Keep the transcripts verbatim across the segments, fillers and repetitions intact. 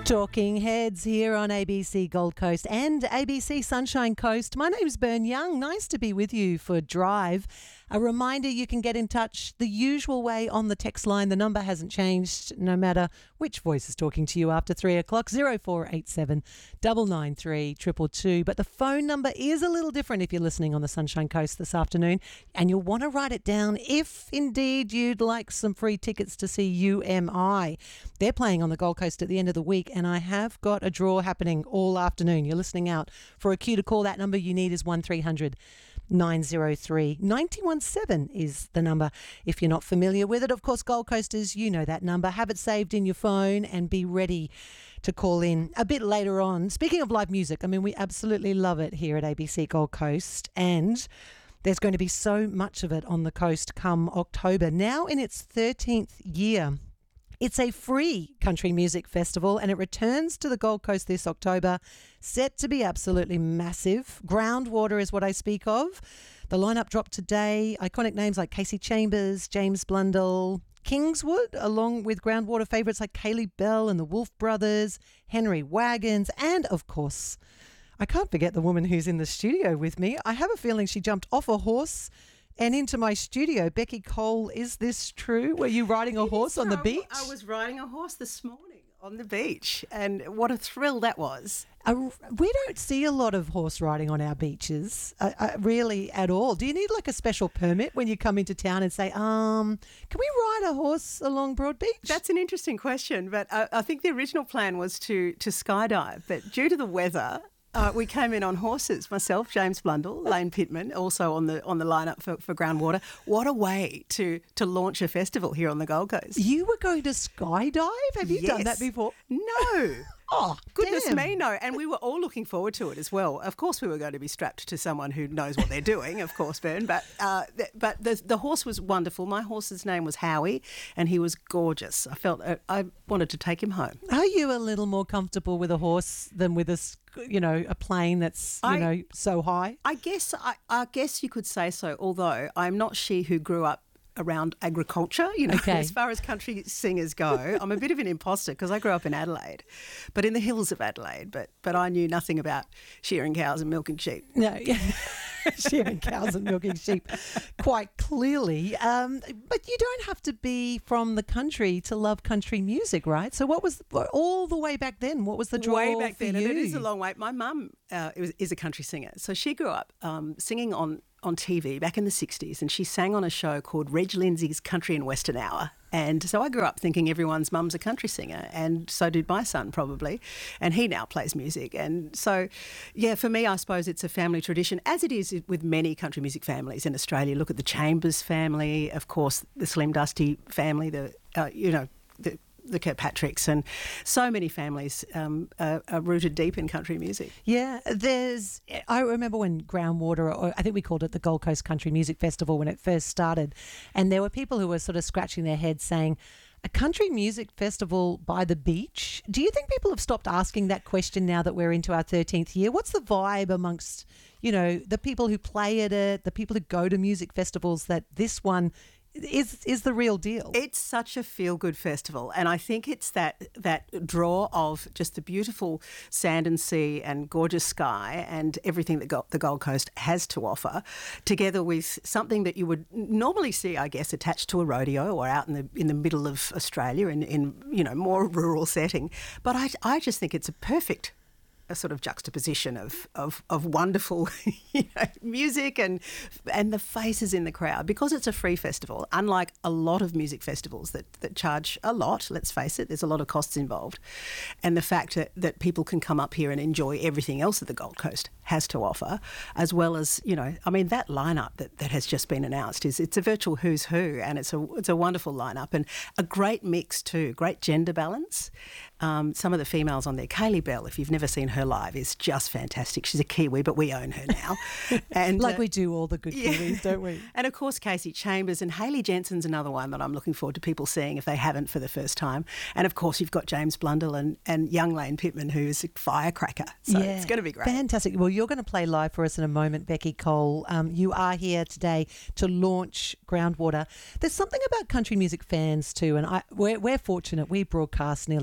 Talking Heads here on A B C Gold Coast and A B C Sunshine Coast. My name's Bern Young. Nice to be with you for Drive. A reminder, you can get in touch the usual way on the text line. The number hasn't changed no matter which voice is talking to you after three o'clock, zero four eight seven nine nine three two two two. But the phone number is a little different if you're listening on the Sunshine Coast this afternoon, and you'll want to write it down if indeed you'd like some free tickets to see U M I. They're playing on the Gold Coast at the end of the week, and I have got a draw happening all afternoon. You're listening out for a cue to call. That number you need is one three hundred nine oh three nine one seven is the number. If you're not familiar with it, of course, Gold Coasters, you know that number. Have it saved in your phone and be ready to call in a bit later on. Speaking of live music, I mean, we absolutely love it here at A B C Gold Coast, and there's going to be so much of it on the coast come October. Now in its thirteenth year. It's a free country music festival and it returns to the Gold Coast this October, set to be absolutely massive. Groundwater is what I speak of. The lineup dropped today. Iconic names like Kasey Chambers, James Blundell, Kingswood, along with Groundwater favourites like Kaylee Bell and the Wolf Brothers, Henry Wagons, and of course, I can't forget the woman who's in the studio with me. I have a feeling she jumped off a horse and into my studio. Becky Cole, is this true? Were you riding a horse on the beach? I was riding a horse this morning on the beach, and what a thrill that was. Uh, we don't see a lot of horse riding on our beaches, uh, uh, really at all. Do you need like a special permit when you come into town and say, um, can we ride a horse along Broad Beach? That's an interesting question, but uh, I think the original plan was to, to skydive, but due to the weather, Uh, we came in on horses, myself, James Blundell, Lane Pittman, also on the on the lineup for, for Groundwater. What a way to to launch a festival here on the Gold Coast. You were going to skydive? Have you yes. done that before? No. Oh, goodness damn. me, no. And we were all looking forward to it as well. Of course, we were going to be strapped to someone who knows what they're doing, of course, Bern. But uh, th- but the, the horse was wonderful. My horse's name was Howie, and he was gorgeous. I felt uh, I wanted to take him home. Are you a little more comfortable with a horse than with a, you know, a plane that's, you I, know, so high? I guess I, I guess you could say so. Although I'm not she who grew up around agriculture, you know, okay. As far as country singers go, I'm a bit of an imposter because I grew up in Adelaide, but in the hills of Adelaide, but but I knew nothing about shearing cows and milking sheep. No, shearing cows and milking sheep, quite clearly. Um, but you don't have to be from the country to love country music, right? So what was, all the way back then, what was the draw Way back for then, you? and it is a long way. My mum uh, is, is a country singer, so she grew up um, singing on on T V back in the sixties, and she sang on a show called Reg Lindsay's Country and Western Hour. And so I grew up thinking everyone's mum's a country singer, and so did my son probably, and he now plays music. And so, yeah, for me, I suppose it's a family tradition, as it is with many country music families in Australia. Look at the Chambers family, of course, the Slim Dusty family, the uh, you know, the the Kirkpatricks, and so many families um, are, are rooted deep in country music. Yeah, there's, I remember when Groundwater, or I think we called it the Gold Coast Country Music Festival when it first started, and there were people who were sort of scratching their heads saying, a country music festival by the beach? Do you think people have stopped asking that question now that we're into our thirteenth year? What's the vibe amongst, you know, the people who play at it, the people who go to music festivals, that this one is is the real deal? It's such a feel-good festival, and I think it's that that draw of just the beautiful sand and sea and gorgeous sky and everything that Go- the Gold Coast has to offer, together with something that you would normally see, I guess, attached to a rodeo or out in the in the middle of Australia in, in you know, more rural setting. But I, I just think it's a perfect a sort of juxtaposition of of, of wonderful you know, music and and the faces in the crowd, because it's a free festival, unlike a lot of music festivals that, that charge a lot, let's face it, there's a lot of costs involved. And the fact that, that people can come up here and enjoy everything else that the Gold Coast has to offer, as well as, you know, I mean, that lineup that, that has just been announced is it's a virtual who's who, and it's a it's a wonderful lineup and a great mix too, great gender balance. Um, some of the females on there, Kaylee Bell, if you've never seen her live, is just fantastic. She's a Kiwi, but we own her now. And like uh, we do all the good Kiwis, yeah. don't we? And of course, Kasey Chambers and Hayley Jensen's another one that I'm looking forward to people seeing if they haven't for the first time. And of course, you've got James Blundell and, and young Lane Pittman, who's a firecracker. So yeah, it's going to be great. Fantastic. Well, you're going to play live for us in a moment, Becky Cole. Um, you are here today to launch Groundwater. There's something about country music fans too, and I, we're, we're fortunate. We broadcast nearly every year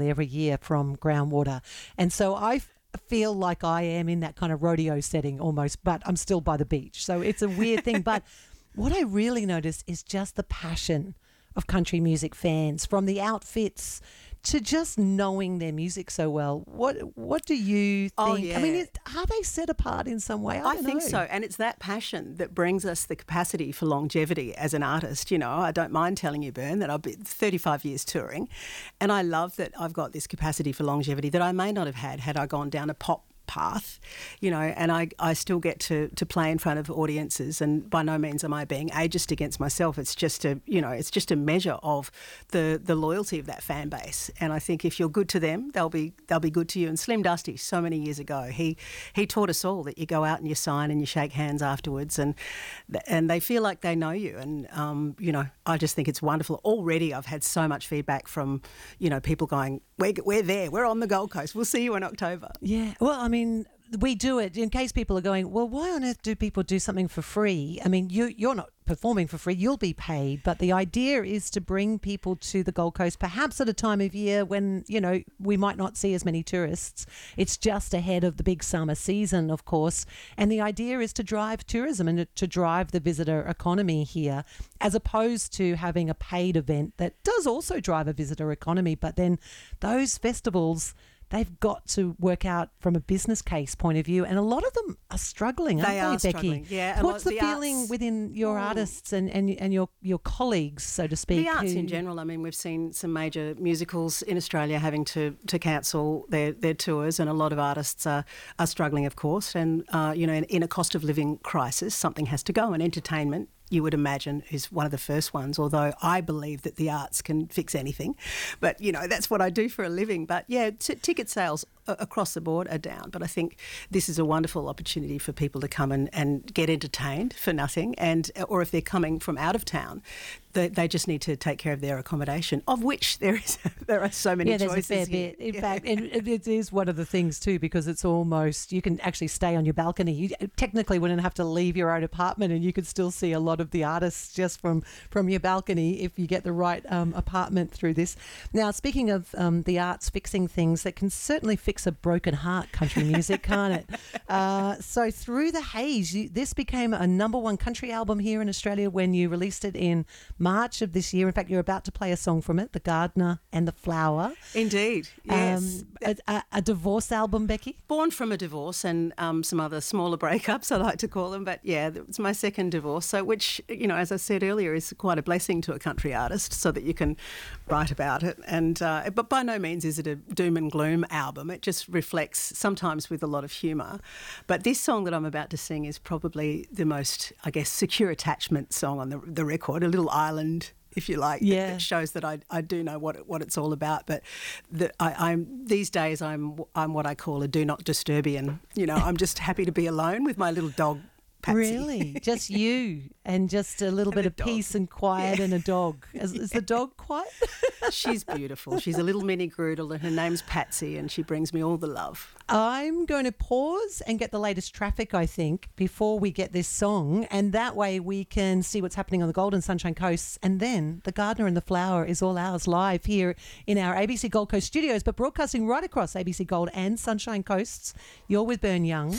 here from Groundwater. And so I f- feel like I am in that kind of rodeo setting almost, but I'm still by the beach. So it's a weird thing. But what I really notice is just the passion of country music fans, from the outfits to just knowing their music so well. What what do you think? Oh, yeah. I mean, is, are they set apart in some way? I, I don't think know. so. And it's that passion that brings us the capacity for longevity as an artist. You know, I don't mind telling you, Bern, that I've been thirty-five years touring, and I love that I've got this capacity for longevity that I may not have had had I gone down a pop path, you know, and I, I still get to, to play in front of audiences, and by no means am I being ageist against myself. It's just a, you know, it's just a measure of the the loyalty of that fan base. And I think if you're good to them, they'll be they'll be good to you. And Slim Dusty, so many years ago, he he taught us all that you go out and you sign and you shake hands afterwards, and and they feel like they know you. And um, you know, I just think it's wonderful. Already, I've had so much feedback from, you know, people going, we're we're there, we're on the Gold Coast, we'll see you in October. Yeah. Well, I mean. I mean, we do it in case people are going, well, why on earth do people do something for free? I mean, you, you're not performing for free, you'll be paid. But the idea is to bring people to the Gold Coast, perhaps at a time of year when, you know, we might not see as many tourists. It's just ahead of the big summer season, of course. And the idea is to drive tourism and to drive the visitor economy here, as opposed to having a paid event that does also drive a visitor economy. But then those festivals, they've got to work out from a business case point of view, and a lot of them are struggling, aren't they, they, are Becky? struggling. Yeah. What's the, the feeling arts, within your oh. artists and, and and your your colleagues, so to speak? The arts who... in general. I mean, we've seen some major musicals in Australia having to, to cancel their, their tours, and a lot of artists are, are struggling, of course. And uh, you know, in, in a cost of living crisis, something has to go, and entertainment, you would imagine, is one of the first ones, although I believe that the arts can fix anything. But, you know, that's what I do for a living. But, yeah, t- ticket sales a- across the board are down. But I think this is a wonderful opportunity for people to come and, and get entertained for nothing. And or if they're coming from out of town, they, they just need to take care of their accommodation, of which there is there are so many yeah, there's choices a fair here. bit. In Yeah. fact, it, it is one of the things too, because it's almost, you can actually stay on your balcony. You technically wouldn't have to leave your own apartment, and you could still see a lot of the artists just from, from your balcony if you get the right um, apartment through this. Now, speaking of um, the arts fixing things, that can certainly fix a broken heart, country music, can't it? Uh, so Through the Haze, you, this became a number one country album here in Australia when you released it in March of this year. In fact, you're about to play a song from it, The Gardener and the Flower. Indeed, yes. Um, a, a, a divorce album, Becky? Born from a divorce and um, some other smaller breakups, I like to call them. But yeah, it's my second divorce. So, which, you know, as I said earlier, is quite a blessing to a country artist, so that you can write about it. And uh, but by no means is it a doom and gloom album. It just reflects, sometimes with a lot of humour. But this song that I'm about to sing is probably the most, I guess, secure attachment song on the, the record. A little island, if you like, yeah. that, that shows that I, I do know what it, what it's all about. But the, I, I'm these days I'm I'm what I call a do not disturbian. You know, I'm just happy to be alone with my little dog, Patsy. Really? Just you and just a little And bit a of dog. peace and quiet Yeah. and a dog. Is, is the dog quiet? She's beautiful. She's a little mini Groodle, and her name's Patsy, and she brings me all the love. I'm going to pause and get the latest traffic, I think, before we get this song. And that way we can see what's happening on the Gold and Sunshine Coasts. And then The Gardener and the Flower is all ours live here in our A B C Gold Coast studios, but broadcasting right across A B C Gold and Sunshine Coasts. You're with Bern Young.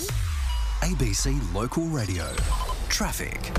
A B C Local Radio. Traffic.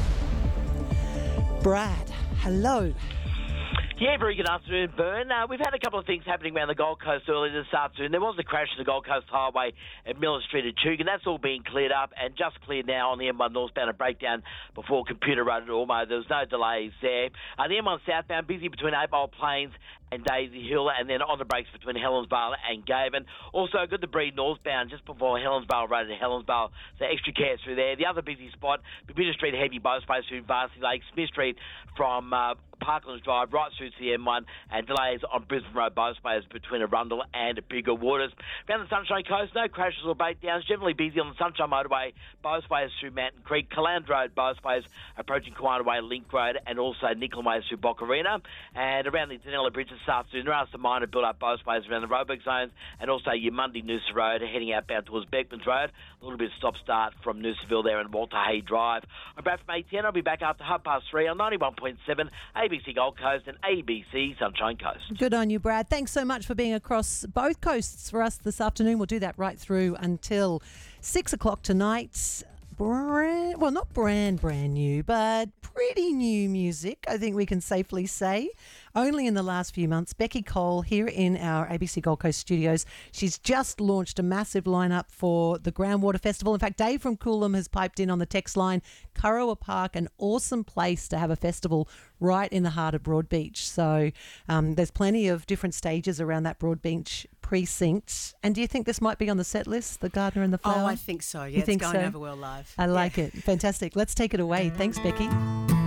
Brad, hello. Yeah, very good afternoon, Bern. Uh, we've had a couple of things happening around the Gold Coast earlier this afternoon. There was a crash on the Gold Coast Highway at Miller Street at Tugun. That's all being cleared up and just cleared now on the M one northbound, a breakdown before Computer Road at Ormo. There was no delays there. Uh, the M one southbound, busy between Eight Mile Plains and Daisy Hill, and then on the brakes between Helensvale and Gaven. Also, good to Breed northbound just before Helensvale Road at Helensvale, so extra care through there. The other busy spot, Bermuda Street heavy both ways through Varsity Lake, Smith Street from uh, Parklands Drive right through to the M one, and delays on Brisbane Road both ways between Arundel and Bigger Waters. Around the Sunshine Coast, no crashes or breakdowns, generally busy on the Sunshine Motorway both ways through Mountain Creek, Caland Road both ways approaching Kiwana Way Link Road, and also Nickel Way through Bocarina. And around the Danella Bridge, this afternoon. There are some minor build-up both ways around the roadwork zones, and also your Monday Noosa Road heading outbound towards Beckmans Road. A little bit of stop-start from Noosaville there and Walter Hay Drive. I'm back from eight ten. I'll be back after half past three on ninety-one point seven A B C Gold Coast and A B C Sunshine Coast. Good on you, Brad. Thanks so much for being across both coasts for us this afternoon. We'll do that right through until six o'clock tonight. Brand, well, not brand, brand new, but pretty new music, I think we can safely say. Only in the last few months, Becky Cole here in our A B C Gold Coast studios. She's just launched a massive lineup for the Groundwater Festival. In fact, Dave from Coolum has piped in on the text line. Kurrawa Park, an awesome place to have a festival right in the heart of Broadbeach. So um, there's plenty of different stages around that Broadbeach precinct. And do you think this might be on the set list, the Gardener and the Flower? Oh, I think so. Yeah, you it's think going so? over well live. I like yeah. it. Fantastic. Let's take it away. Thanks, Becky.